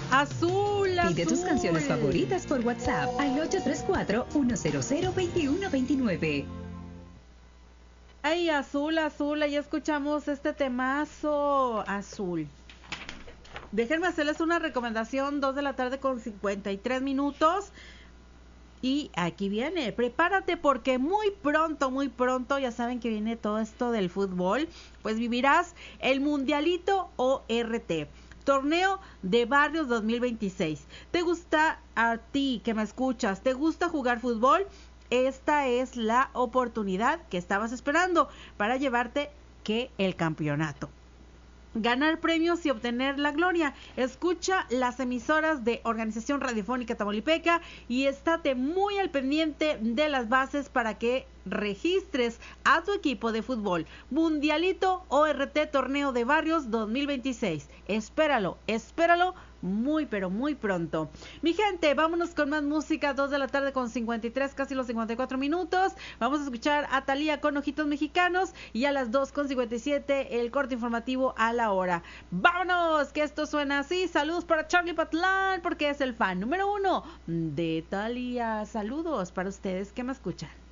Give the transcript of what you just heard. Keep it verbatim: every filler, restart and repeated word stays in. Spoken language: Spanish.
Azul, azul. Pide tus canciones favoritas por WhatsApp al ocho tres cuatro, uno cero cero, dos uno dos nueve. Ay, azul, azul, ahí escuchamos este temazo, azul. Déjenme hacerles una recomendación, dos de la tarde con cincuenta y tres minutos. Y aquí viene, prepárate porque muy pronto, muy pronto, ya saben que viene todo esto del fútbol, pues vivirás el Mundialito O R T. Torneo de Barrios dos mil veintiséis. ¿Te gusta a ti que me escuchas? ¿Te gusta jugar fútbol? Esta es la oportunidad que estabas esperando para llevarte que el campeonato. Ganar premios y obtener la gloria. Escucha las emisoras de Organización Radiofónica Tamaulipeca y estate muy al pendiente de las bases para que registres a tu equipo de fútbol. Mundialito O R T Torneo de Barrios dos mil veintiséis. Espéralo, espéralo muy pero muy pronto. Mi gente, vámonos con más música. Dos de la tarde con cincuenta y tres, casi los cincuenta y cuatro minutos. Vamos a escuchar a Thalía con Ojitos Mexicanos y a las dos con cincuenta y siete el corte informativo a la hora. Vámonos, que esto suena así. Saludos para Charlie Patlán porque es el fan número uno de Thalía. Saludos para ustedes que me escuchan.